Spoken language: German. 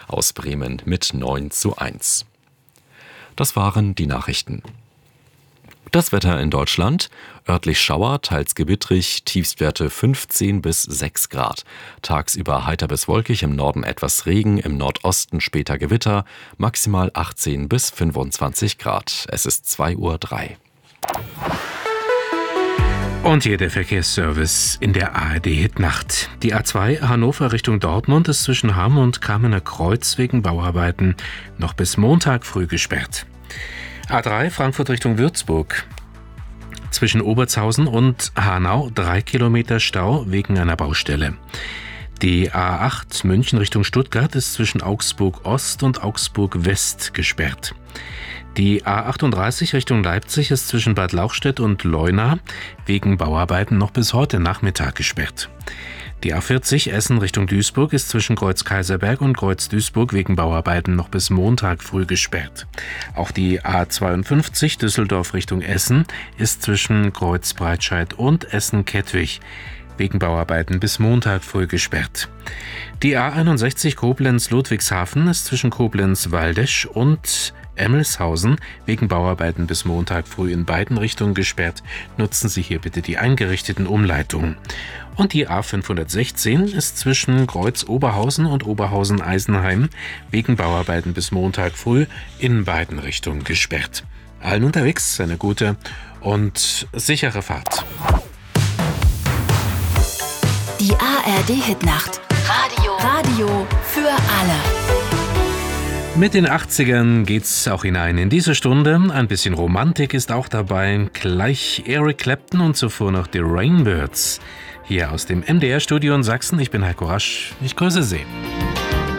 aus Bremen mit 9:1. Das waren die Nachrichten. Das Wetter in Deutschland: örtlich Schauer, teils gewittrig, Tiefstwerte 15 bis 6 Grad. Tagsüber heiter bis wolkig, im Norden etwas Regen, im Nordosten später Gewitter, maximal 18 bis 25 Grad. Es ist 2:03 Uhr. Und hier der Verkehrsservice in der ARD-Hitnacht. Die A2 Hannover Richtung Dortmund ist zwischen Hamm und Kamener Kreuz wegen Bauarbeiten noch bis Montag früh gesperrt. A3 Frankfurt Richtung Würzburg. Zwischen Obertshausen und Hanau 3 Kilometer Stau wegen einer Baustelle. Die A8 München Richtung Stuttgart ist zwischen Augsburg Ost und Augsburg West gesperrt. Die A38 Richtung Leipzig ist zwischen Bad Lauchstädt und Leuna wegen Bauarbeiten noch bis heute Nachmittag gesperrt. Die A40 Essen Richtung Duisburg ist zwischen Kreuz Kaiserberg und Kreuz Duisburg wegen Bauarbeiten noch bis Montag früh gesperrt. Auch die A52 Düsseldorf Richtung Essen ist zwischen Kreuz Breitscheid und Essen-Kettwig wegen Bauarbeiten bis Montag früh gesperrt. Die A61 Koblenz-Ludwigshafen ist zwischen Koblenz-Waldesch und Emmelshausen wegen Bauarbeiten bis Montag früh in beiden Richtungen gesperrt. Nutzen Sie hier bitte die eingerichteten Umleitungen. Und die A516 ist zwischen Kreuz Oberhausen und Oberhausen-Eisenheim wegen Bauarbeiten bis Montag früh in beiden Richtungen gesperrt. Allen unterwegs eine gute und sichere Fahrt. Die ARD-Hitnacht. Radio für alle. Mit den 80ern geht's auch hinein in diese Stunde. Ein bisschen Romantik ist auch dabei. Gleich Eric Clapton und zuvor noch die Rainbirds. Hier aus dem MDR-Studio in Sachsen. Ich bin Heiko Rasch. Ich grüße Sie.